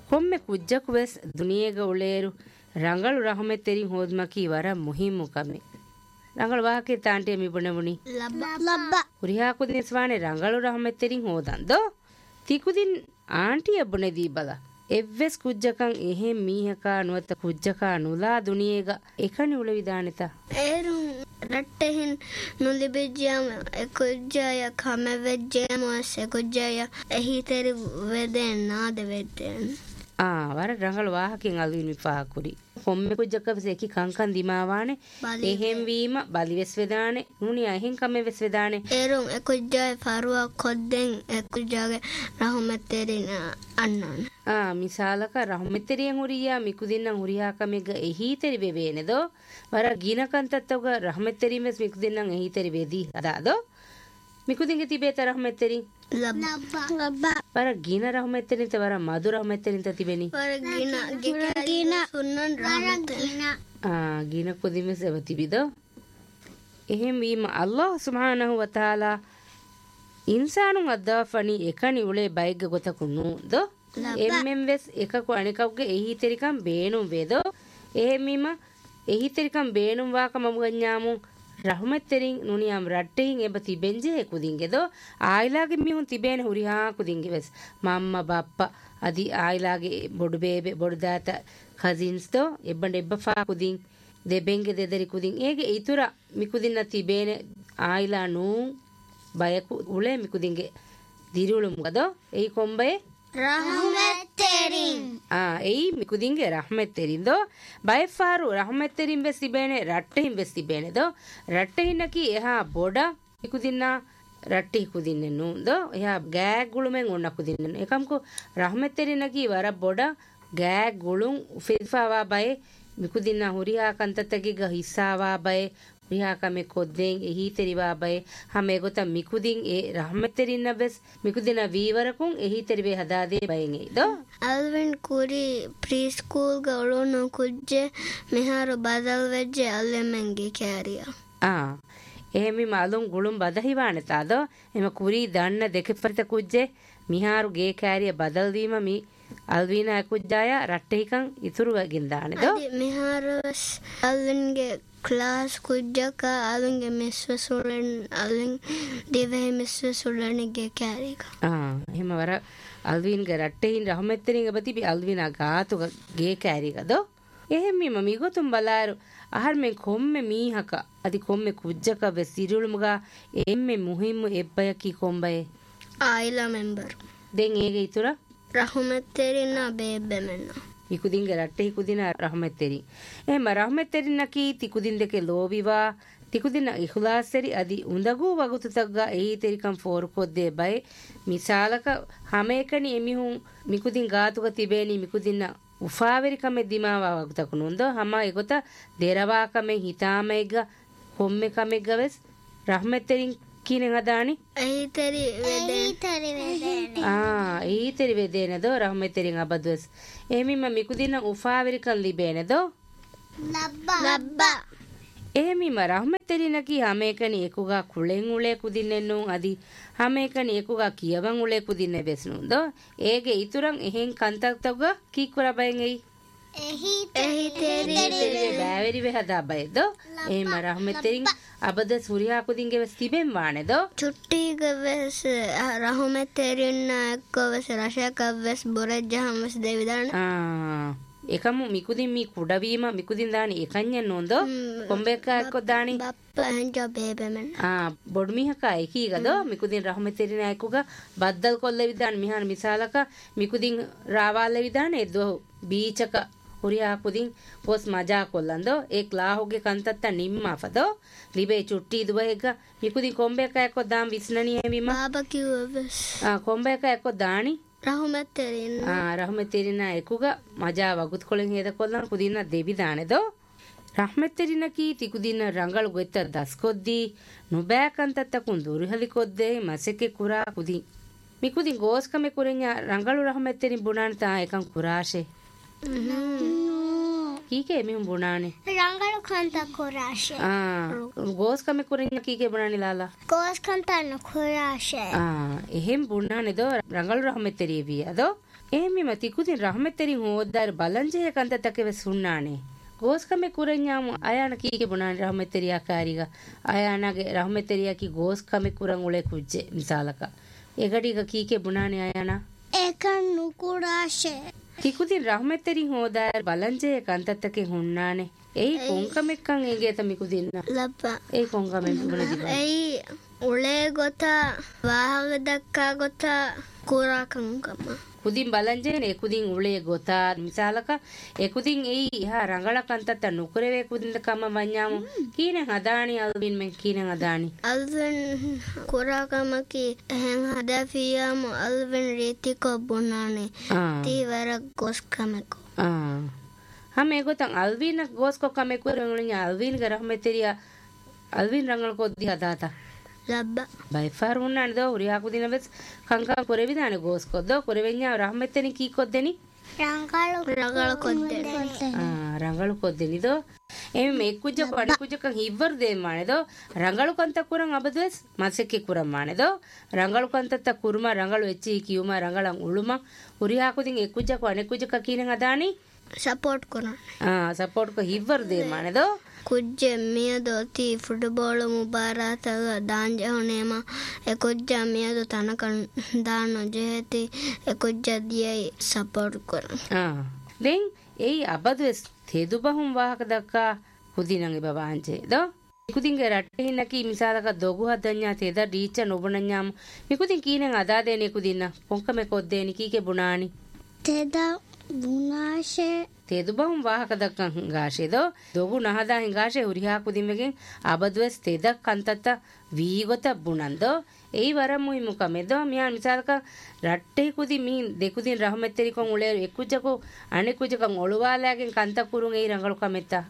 ಕೊಮ್ಮೆ ಕುಜ್ಜಕು ವೆಸ್ ದುನಿಯೆಗ ಉಳೇರು ರಂಗಳು ರಹಮೆತ್ತೆರಿ ಹೋದ್ಮಕಿ ವರ ಮುಹಿಮ್ಮು ಕಮೆ ರಂಗಳು ವಾಹಕೆ ತಾಂಟೆ ಮಿಬುಣೆವುನಿ ಲಬ್ಬ ಹುರಿಹಾಕುದಿನ Svane ರಂಗಳು ರಹಮೆತ್ತೆರಿ ಹೋದಂದೋ ತಿಕುದಿನ್ aunty ಅಬ್ಬುಣೆ ದೀಬಲ ಎವ್ವೆಸ್ ಕುಜ್ಜಕಂ ಎಹೆ ಮೀಹಕ ನುವತ್ತ ಕುಜ್ಜಕ ನುಲಾ ದುನಿಯೆಗ ಎಕನಿ ಉಳವಿದಾನೆತ ಏರು ರಟ್ಟೆಹಿನ್ ನುಲಿಬಿಜ್ಜಾಮ ಕುಜ್ಜಾಯ ಕಮೆ ವೆಜ್ಜಾಮ ಸೆ ಕುಜ್ಜಾಯ ಎಹಿತೆರಿ ವೆದೆನ್ ನಾದ ವೆದೆನ್ ವರ ರಂಗಳು ವಾಹಕೆನ್ ಅಲ್ವಿನ್ ವಿಫಾಕುರಿ ಕೊಮ್ಮೆ ಕುಜ್ಜಕ ಸೆಕಿ ಕಂಕನ್ ದಿಮಾವಾನೆ ಎಹೆಂ ವೀಮ ಬಲಿವೆಸ್ ವೆದಾನೆ ನುನಿ ಅಹೆಂ ಕಮೆ ವೆಸ್ ವೆದಾನೆ ಏರು ಕುಜ್ಜಾಯ ಫರುವಾ ಕೊದ್ದೆನ್ ಕುಜ್ಜಾಗೆ ರಹಮೆತ್ತೆರಿನ ಅಣ್ಣನ ಮಿಸಾಲಕ ರಹಮೆತ್ತೆರಿಯನ್ ಹುರಿಯಾ ಮಿಕುದಿನ್ನ ಹುರಿಯಾ ಕಮೆಗ ಎಹಿತೆರಿ ವೆವೇನೆದೋ ವರ ಗಿನಕಂತತ್ತಗ ರಹಮೆತ್ತೆರಿಂ ವೆಸ್ ಮಿಕುದಿನ್ನನ್ ಎಹಿತೆರಿ ವೆದಿ ಅದಾದೋ ಮಿಕುದಿಂಗೆ ತಿಬೇತ ರಹಮೆತ್ತೆರಿ ಲಬ್ಬ ವರ ಗಿನ ರಹಮೆತ್ತೆರಿಂ ವರ ಮಧು ರಹಮೆತ್ತೆರಿಂ ತಿಬೆನಿ ವರ ಗಿನ ಸುನ್ನನ್ ರಹಮೆತ್ತೆರಿನ ಗಿನ ಕುದಿಮೆ ಸೆವತಿಬಿದೋ එහෙම වීම අල්ලාහ් සුබ්හානහු වතාලා ඉන්සානුන් අද්දාෆනි එකනි උලේ බයිග්ග ගොතකුණු දෝ එම්මෙන් වෙස් එකකු අනිකව්ගේ එහි තෙරිකම් බේනුම් වේදෝ එහෙමීම එහි තෙරිකම් බේනුම් වාකම මුගඤ්ඤාමු රහමත්තරින් නුනියම් රට්ටෙහින් එබ තිබෙන්ජේ කුදින්ගෙදෝ ආයිලාගේ මිහුන් තිබේන හුරිහා කුදින්ගෙවස් මම්ම බප්පා අදි ආයිලාගේ බොඩු බේබේ බොඩු දාත කසින්ස් දෝ එබ්බඬ එබ්බෆා කුදින් දෙබෙන්ගේ දෙදරි කුදින් ඒගේ ඉතුර මිකුදින්න තිබේන ආයිලා නූ බයකු උලේ මිකුදින්ගේ දිරුළුම් ගදෝ එයි කොම්බේ රහමත්තරින් එයි මිකුදින්ගේ රහමත්තරින් දෝ බයෆාරු රහමත්තරින් වෙස් තිබේන රට්ටෙහින් වෙස් තිබේන දෝ රට්ටෙහින්නකි එහා බොඩ මිකුදින්නා රට්ටි කුදින්න නූ දෝ එහා ගෑ ගුළුමෙන් ඔන්න කුදින්න එකම්කු රහමත්තරින්නකි වර බොඩ ගෑ ගුළුම් උෆෙෆාවා බයේ මිකුදින්න ಹುರಿಯಾ ಕಂತತ್ತಗಿಗ ಹಿಸ್ಸಾವಾ ಬೈ ಹುರಿಯಾ ಕಮೆ ಕೊದ್ದೆಂ ಎಹಿ ತೆರಿವಾ ಬೈ ಹಮೆ ಗೊತ ಮಿಕುದಿನ್ ಎ ರಹಮತ್ತೆರಿನ್ನ ಬೆಸ್ ಮಿಕುದಿನ ವೀವರಕುಂ ಎಹಿ ತೆರಿವೆ ಹದಾದೆ ಬೈಂ ಎದೋ ಅಲ್ವಿನ್ ಕುರಿ ಪ್ರೀ ಸ್ಕೂಲ್ ಗೌಳೋನು ಕುಜ್ಜೆ ಮಿಹಾರು ಬದಲ್ ವೆಜ್ಜೆ ಅಲ್ಲೆಮೆಂಗೆ ಕ್ಯಾರಿಯಾ එහෙමි මාලුම් ගුළුම් බදහිවානේ තාදෝ එම කුරි දන්න දෙකපරිත කුජ්ජේ මිහාරු ගේ කෑරිය බදල් වීම මි අල්විනා කුජ්ජාය රට්ටේකන් ඉතුරු ගෙන්දානේ දෝ මිහාරස් අල්වින්ගේ ක්ලාස් කුජ්ජක අල්වින්ගේ මෙස්වසුලෙන් අල්වින් දෙවෙහි මෙස්වසුලෙන්ගේ කෑරික එහෙම වර අල්වින්ගේ රට්ටේින් රහමෙත්තරින් බතිපි අල්විනා ගාතු ගේ කෑරික දෝ එහෙමි මමි ගොතුම් බලාරු අහර්මෙන් කොම්මೆ මීහක අදි කොම්මೆ කුජ්ජක වෙසිරුළුමුගා එම්මෙ මුහිම්මු එබ්බයකි කොම්බයේ ආයිලා මෙම්බර් දෙන් ඒගේ ඉතුර රහමත්තරින්න බේබෙමෙන්න ඉකුදින්ගේ රට්ටේ කුදින රහමත්තරින් එහෙම රහමත්තරින්නකි තිකුදින් දෙකේ ලෝවිවා තිකුදින ඉඛලාස්සරි අදි උඳගු වගුතුතග්ගා එහි තෙරිකම් ෆෝරුකොද්දේ බයි මිසාලක හැමේකනි එමිහුන් මිකුදින් ගාතුක තිබේනි මිකුදින්න උෆාවෙරි කමෙ දිමාවා වගුතකුනුන්ද හම එගොත දෙරවා කමෙ හිතාමෙග්ග කොම්මෙ කමෙග්ග වෙස් රහමත්තරින් කීනෙන් හදානි එහිතෙරි වෙදේනදෝ රහමත්තරින් අබද්වස් එහෙමිම මිකුදින උෆාවෙරි කන් ලිබේනදෝ ලබ්බා එහෙමිම රහමත්තරිනකි හැමේකනි එකුගා කුලෙන් උලේ කුදින්නෙන්නු අදි හැමේකනි එකුගා කියවන් උලේ කුදින්නේ වෙස්නුන්දෝ ඒගේ ඉතුරන් එහෙන් කන්තක්තග කීකුරබෙන් එයි එහිතෙරි බෑවෙරි වෙහදා බයදෝ එහෙම රහමත්තරින් අබද සූර්යා කුදින්ගේ වෙස් තිබෙන් වානේදෝ චුට්ටිගේ වෙස් රහමත්තරින්න එක්කවස් රශකවස් බොරජ්ජහම් වෙස් දෙවිදාන එකම මිකුදින් මි කුඩවීම මිකුදින් දානි එකඤ්ඤන් නොන්දෝ කොම්බෙක එක්ක දානි බප්පෙන් ජබේබෙමන් බොඩ්මිහක එකීගදෝ මිකුදින් රහමත්තරින එක්කුග බද්දල් කොල්ල විදාන මිහාන මිසාලක මිකුදින් රාවාල විදාන එද්දෝ බීචක ಹುರಿಯಾ ಕುದಿನ್ ಪೋಸ್ ಮಜಾ ಕೊಲ್ಲಂದೋ ಏಕ್ ಲಾಹುಗೆ ಕಂತತ್ತ ನಿಮ್ಮಫದೋ ಲಿಬೆ ಚುಟ್ಟಿ ದುಬೆಗ ಮಿಕುದಿ ಕೊಂಬೆಕ ಯಾಕೋ ದಾಮ್ ವಿಸ್ನನಿ ಹೇಮಿಮ ಬಾಬಕ್ಯೂವಸ್ ಕೊಂಬೆಕ ಯಾಕೋ ದಾಣಿ ರಹಮತ್ತರಿನ ಎಕುಗ ಮಜಾ ವಗುತ್ ಕೊಳೆನ್ ಹೇದ ಕೊಲ್ಲನ್ ಕುದಿನ ದೇವಿ ದಾನೆದೋ ರಹಮತ್ತರಿನ ಕಿ ತಿಕುದಿನ ರಂಗಳು ಗೊತ್ತ ದಸ್ಕೊದ್ದಿ ನುಬ್ಯಾಕಂತತ್ತ ಕುಂದೂರು ಹಲಿಕೊದ್ದೆ ಮಸೆಕೆ ಕುರಾ ಕುದಿ ಮಿಕುದಿ ಗೋಸ್ಕಮೆ ಕುರೆnya ರಂಗಳು ರಹಮತ್ತರಿನ ಬುಣಾನ್ ತಾ ಏಕಂ ಕುರಾಶೆ කීකේ මෙහුම් බුණානේ ರಂಗಳು ಕಂತ ಕುರಾಶೆ ගෝස් කමෙක් කුරඤ්ඤා කීකේ බුණානේ ලාලා ಗೋಸ್ ಕಂತ ಕುರಾಶೆ එහෙම් බුණානේ දෝ රංගල් රහමෙතරිය විය දෝ එහෙමි මතිකුදින් රහමෙතරින් හොද්දාර බලංජේ කන්තතකෙ සුන්නානේ ගෝස් කමෙක් කුරඤ්ඤාම අයාන කීකේ බුණානේ රහමෙතරියා කාරිග අයානගේ රහමෙතරියා කි ගෝස් කමෙක් කුරන් උලේ කුජ්ජේ මිසාලක එගඩිග කීකේ බුණානේ අයානා ඒකන් නුකුරාශේ තිකුදින් රහමෙතරින් හොදාර බලංජේ කන්තත්තකේ හුන්නානේ එයි කොංකමෙක්කන් ඒගේ තමිකුදින්න ලබ්බා ඒ කොංකමෙන් බුණදිබ එයි උලේ ගොත වාහග දක්කා ගොත කුරාකංකම කුදින් බලංජේනේ කුදින් උලේ ගොතා මිසාලක එකුදින් එයි හා රංගල කන්තත්ත නුකරවේ කුදින්ද කම වඤ්ඤාමු කීනේ හදානි අල්වින් මෙන් කීනේ හදානි අල්වෙන් කුරාකමකි එහෙන් හදාෆියාම අල්වෙන් රීතිකෝ බුණානේ තීවර ගොස්කමකෝ හම ඒගොතන් අල්වින් ගොස්කෝ කමෙකෝ රංගලුඤ්ඤ අල්වින් ගරහමෙතරියා අල්වින් රංගල කොද්දි හදාතා ලබ්බා බයිෆාර් උන්නානේ දෝ උරියා කුදින වෙස් කංකා කොරෙවිදානේ ගොස්කෝ දෝ කොරෙවෙඤ්ඤා රහමෙතනි කී කොද්දෙනි ರಂಗಳು ಕೊದ್ದೆನಿ ರಂಗಳು ಕೊದ್ದೆನಿ ದೋ ಎಮೆ ಮೇಕುಜ ಪಡಿ ಕುಜಕ ಹಿವ್ವರ್ ದೇ ಮಾನೆದೋ ರಂಗಳು ಕಂತ ಕುರಂ ಅಬದಸ್ ಮಸೆಕ್ಕೆ ಕುರಂ ಮಾನೆದೋ ರಂಗಳು ಕಂತ ಕುರುಮ ರಂಗಳು ಎಚ್ಚಿ ಕಿಯುಮ ರಂಗಳಂ ಉಳುಮ ಉರಿ ಹಾಕುದಿಂ ಎಕುಜಕ ಅನೆಕುಜಕ ಕೀನೆಂ ಅದಾನಿ ಸಪೋರ್ಟ್ ಕುರಂ ಸಪೋರ್ಟ್ ಕೊ ಹಿವ್ವರ್ ದೇ ಮಾನೆದೋ ಕುಜ್ಜೆ ಮಿಯದೋ ತಿ ಫುಟ್ಬಾಲ್ ಮುಬಾರಾತ ದಾಂಜೆ ಹೊನೇಮ ಎಕುಜ್ಜ ಮಿಯದೋ ತನಕ ದಾನೋ ಜೆಹತಿ ಎಕುಜ್ಜ ದಿಯೈ ಸಪೋರ್ಟ್ ಕುರಂ ದೆನ್ ಏಯ್ ಅಬದಸ್ තේදු බහුම් වාහක දක්කා කුදිනගේ බවාංචේ දෝ කුදින්ගේ රට්ටේ හිනකි මිසාලක දොගු හදඤ්ඤා තේද රීච නොබණඤ්ඤාම මිකුදින් කීනෙන් අදා දෙනේ කුදින්න පොංකමෙ කොද්දේනි කීකේ බුණානි තේද බුණාෂේ තේදු බහුම් වාහක දක්කන් හංගාෂේ දෝ දොගු නහදා හංගාෂේ උරිහා කුදින්මගෙන් අබදුවස් තේද කන්තත වීගත බුණන්දෝ එයි වරම් මුයි මුකමෙදෝ මියන් මිසාලක රට්ටේ කුදි මින් දෙකුදින් රහමෙත්තෙරි කොන් උලේ එකුජකෝ අනෙකුජකන් ඔළුවාලාගෙන් කන්ත කුරුන් එයි රංගලු කමෙත්තා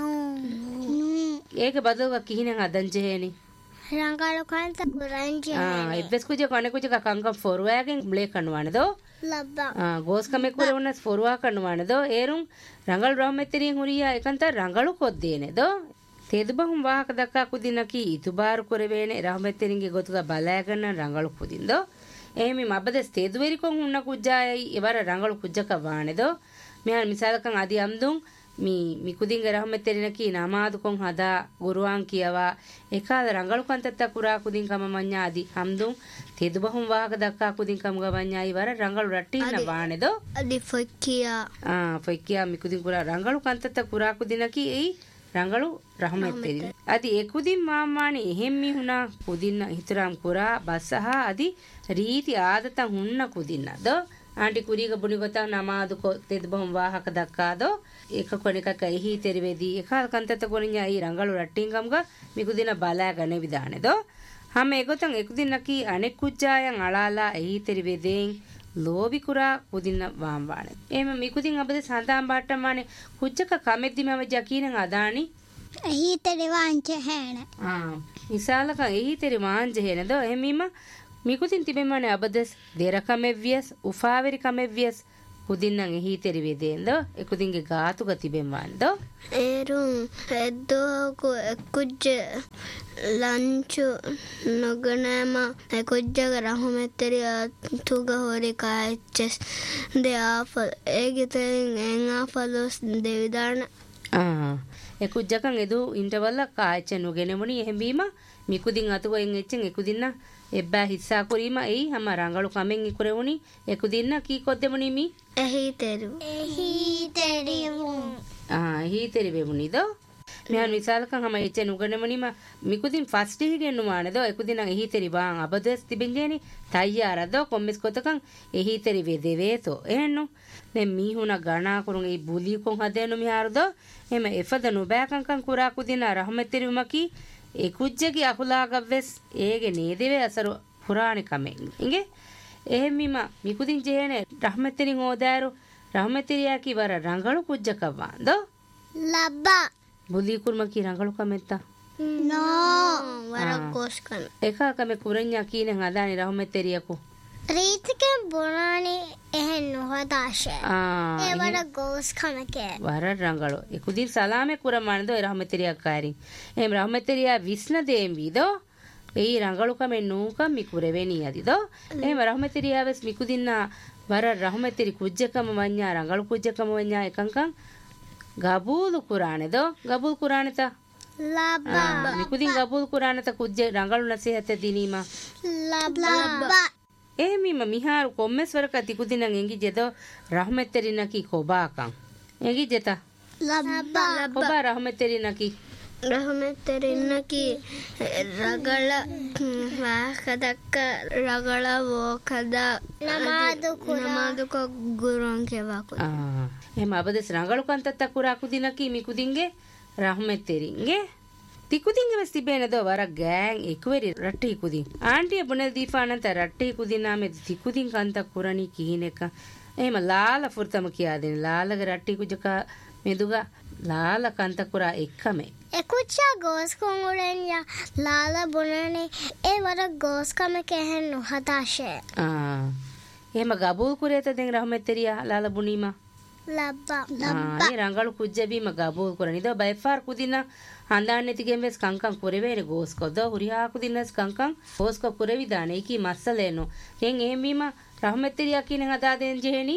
ඒක බදෝග කිහිනෙන් අදංජේනි රංගලු කන්ත කුරංජේ ඉබ්බස් කුජ කනෙකුජක කංගම් ෆොරුවාගෙන් බ්ලේ කනවානදෝ ලබ්බා ගෝස් කමෙ කුරේ උනස් ෆොරුවා කනවානදෝ ඒරුන් රංගල් රහමෙත්තෙරින් හුරියා එකන්ත රංගලු කොද්දේනේදෝ තේදු බහුම් වාහක දක්කා කුදිනකි ඉතුබාරු කොරවේනේ රහමෙත්තෙරින්ගේ ගොතුක බලායගන්න රංගලු කුදින්දෝ එහෙමි මබදස් තේදු වෙරි කොන් උන්න කුජ්ජායයි එවර රංගලු කුජ්ජක වානේදෝ මෙහා මිසාලකන් අදි අම්දුන් මි කුදින්ගේ රහමෙත්තෙරිනකි නමාදු කොන් හදා ගුරුවන් කියවා එකාද රංගලු කන්තත්ත කුරා කුදින් කම මඤ්ඤා අදි හම්දුන් තේදු බහුම් වාහක දක්කා කුදින් කම ගවඤ්ඤායි වර රංගලු රට්ටින්න වානේදෝ අදි ෆොක්කියා ෆොක්කියා මි කුදින් කුරා රංගලු කන්තත්ත කුරා කුදිනකි එයි ರಂಗಳು ರಹಮತ್ತೆರಿ ಅದಿ ಎಕುದಿಂ ಮಾಮಾನಿ ಎಹೆಮ್ಮಿ ಹುನಾ ಕುದಿನ್ನ ಹಿತರಾಮ್ ಕುರಾ ಬಸ್ಸಹ ಅದಿ ರೀತಿ ಆದತ ಹುನ್ನ ಕುದಿನ್ನ ದ ಆಂಟಿ ಕುರಿಗ ಬುಣಿಗೊತ ನಮಾದು ಕೊ ತೆದ್ಬಹುಂ ವಾಹಕ ದಕ್ಕಾದೋ ಏಕ ಕೊನಿಕ ಕೈಹಿ ತೆರಿವೆದಿ ಏಕ ಕಂತತ ಕೊನಿnya ಈ ರಂಗಳು ರಟ್ಟಿಂಗಮ್ಗ ಮಿಕುದಿನ ಬಲಾಗನೆ ವಿಧಾನೆದೋ ಹಮ ಎಗೊತಂ ಎಕುದಿನ್ನಕಿ ಅನೆಕುಜ್ಜಾಯಂ ಅಳಾಲಾ ಎಹಿ ತೆರಿವೆದೆಂ ලෝබි කුරා කුදින්න වාම්වානේ එහෙම මිකුදින් අපද සඳාම් බාට්ටමානේ කුච්චක කමෙද්දි මම ජකීනන් අදානි එහිතරි වාංච හැන මිසාලක එහිතරි වාංච හැනද එහෙමීම මිකුදින් තිබෙමානේ අබදස් දෙරකමෙව්වියස් උෆාවෙරි කමෙව්වියස් කුදින්නන් එහිතරි වේදෙන්ද එකුදින්ගේ ගාතුක තිබෙමාන්ද ඒරුම් එද්දෝකු එකුජ්ජ ලංචු නොගනෑම එකුජ්ජග රහමෙත්තරිය තුග හොරි කාච්චෙස් දෙආපල් ඒගෙතරින් එංආපලොස් දෙවිදාන එකුජ්ජකන් එදු ඉන්ටවල්ල කාච්ච නොගෙනමුණි එහෙඹීම මිකුදින් අතුවෙන් එච්චෙන් එකුදින්න එබ්බා හිස්සා කුරීම එයි හැම රංගලු කමෙන් ඉකුරෙවුනි එකුදින්න කී කොද්දෙමුනි මි එහිතෙරු එහිතෙරි වෙමුනිද මෙහන් විසාලකන් හැම එච්චෙන් උගනෙමුනිම මිකුදින් ෆස්ට් හිගෙන් නුමානද එකුදින්න එහිතෙරි වාන් අබදස් තිබෙන්ජේනි තයියාරද කොම්මිස් කොතකන් එහිතෙරි වෙදෙවේතෝ එහෙන්නු දැන් මීහුණ ගණා කරුන් ඒ බුලි කොන් හදෙනු මිහාරද එම එෆද නුබෑකංකන් කුරා කුදින්න රහමෙත්තෙරි උමකි එකුජ්ජගේ අහුලාගවෙස් ඒගේ නේදෙවේ අසරු පුරාණි කමෙන් ඉගේ එහෙමිම මිකුදින් ජේනේ රහමෙත්තෙරින් ඕදාරු රහමෙත්තෙරියාකි වර රංගලු කුජ්ජකවාන්ද ලබ්බා බුලි කුර්මකි රංගලු කමෙත්තා නෝ වර කොස්කන එකකම කුරඤ්ඤා කීනෙන් අදානි රහමෙත්තෙරියකු රීතික බොනානි එහෙන් නොහද hadaashe ඒ වර ගෝස් කමකේ වර රංගලෝ එකුදින් සලාමේ කුරමානදෝ රහමතරියා කාරින් එහෙම රහමතරියා විස්න දේම් විදෝ ඒ රංගලු කමෙන් නූකම් මිකුරෙවෙනි යදිදෝ එහෙම රහමතරියා වෙස් මිකුදින්නා වර රහමතරි කුජ්ජකම වඤ්ඤා රංගලු කුජ්ජකම වඤ්ඤා එකංකං ගබූල් කුරානේදෝ ගබූල් කුරානේත ලබ්බා මිකුදින් ගබූල් කුරානේත කුජ්ජ රංගලු නසීහත දිනීමා ලබ්බා එහෙමිම මිහාරු කොම්මස්වරක තිකුදිනන් එංගි ජෙදෝ රහමතරිනකි කොබාකං එංගි ජෙත ලබ්බා කොබා රහමතරිනකි ರಗಳ ವಾಕದಕ್ಕ ರಗಳ ವೋಕದ ನಮಾದುಕ ಗುರುಂಗೆ ವಾಕು එහෙම අබදස් රංගලු කන්තත්ත කුරාකු දිනකි මිකුදින්ගේ රහමෙතෙරින්ගේ තිකුදින්ගේ වෙස් තිබේනදෝ වර ගෑන් එක්වෙරි රට්ටි කුදින් ආන්ටිය බුනේ දීපානන්ත රට්ටි කුදිනාමෙ තිකුදින් කන්ත කුරණි කිහිනෙක එහෙම ලාල ෆුර්තම කියා දෙන ලාලගේ රට්ටි කුජක මෙදුගා ලාල කන්ත කුරා එක්කමේ එකුච්චා ගෝස් කොංගුරෙන්යා ලාල බුනනේ ඒ වර ගෝස් කම කෙහෙන් නොහදාෂේ එහෙම ගබූල් කුරේත දෙන් රහමෙතරියා ලාල බුනීමා ලබ්බා ඒ රංගලු කුජ්ජබීම ගබූල් කුරනිද බයිෆාර් කුදින හඳාන්නේ තිගෙන් වෙස් කංකං කුරෙවේනේ ගෝස් කොද හුරිහා කුදිනස් කංකං ගෝස් කො කුරෙවි දානේ කි මස්සලේනෝ දෙන් එහෙමීම රහමෙතරියා කියන හදා දෙන් ජෙහෙනි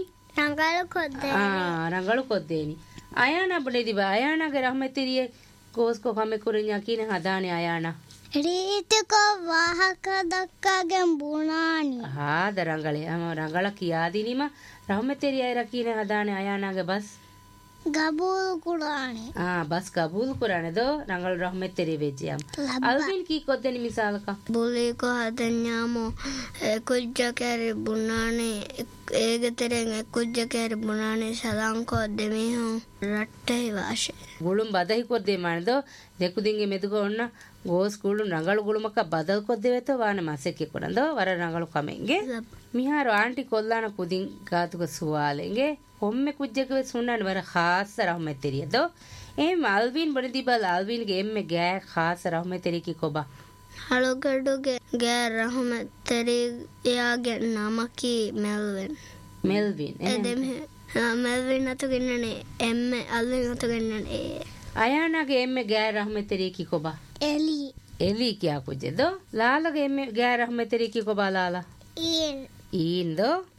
රංගලු කොද්දේනි අයානා බුනේදිබ අයානාගේ රහමෙතරියේ ගෝස් කො කම කුරඤ්ඤා කියන හදානේ අයානා රීතකෝ වාහක දක්කාගෙන් බුණානි දරංගලේ රංගල කියා දිනීම රහමතරියයි රකින හදානේ අයානාගේ බස් ගබූල් කුරානේ බස් ගබූල් කුරානේ දෝ රංගල රහමතරිය වෙජ්ජියම් අල්වින් කී කොද්දෙනි මිසාලක බුලේ කො හදන්යාමෝ කුජ්ජ කැරි බුණානේ ඒගතරෙන් කුජ්ජ කැරි බුණානේ සලංකෝ දෙමිහො රට්ටේ වාෂේ ගුළුම් බදහි කොද්දේ මානදෝ දෙකුදින්ගේ මෙදුක ඔන්න ගෝස් කුළු රංගලු ගුළුමක බදල් කොද්දේ වෙත වාන මාසෙකේ කොරන්දෝ වර රංගලු කමෙන්ගේ මිහාර ආන්ටි කොල්ලාන කුදින් ගාතුක සුවාලෙන්ගේ ಒಮ್ಮೆ ಕುಜ್ಜಗೆ ಸುಣ್ಣನ ವರ ಖಾಸ ರಹಮತೆರಿಯದೋ ಎಮ್ ಅಲ್ವಿನ್ ಬಣದಿಬಲ್ ಅಲ್ವಿನ್ಗೆ ಎಮ್ಮೆ ಗ್ಯಾ ಖಾಸ ರಹಮತೆರಿಕಿ ಕೊಬಾ ಹಳಗಡುಗೆ ಗ್ಯಾ ರಹಮತೆರಿಯಾಗೆ ನಮಕಿ ಮೆಲ್ವಿನ್ ಮೆಲ್ವಿನ್ ಅತುಗೆನ್ನನೆ ಎಮ್ಮೆ ಅಲ್ವಿನ್ ಅತುಗೆನ್ನನೆ ಅಯಾನಾಗೆ ಎಮ್ಮೆ ಗ್ಯಾ ರಹಮತೆರಿಕಿ ಕೊಬಾ ಎಲಿ ಕ್ಯಾ ಕುಜ್ಜೆದೋ ಲಾಲಗೆ ಎಮ್ಮೆ ಗ್ಯಾ ರಹಮತೆರಿಕಿ ಕೊಬಾ ಲಾಲ ಈನ್ ದೋ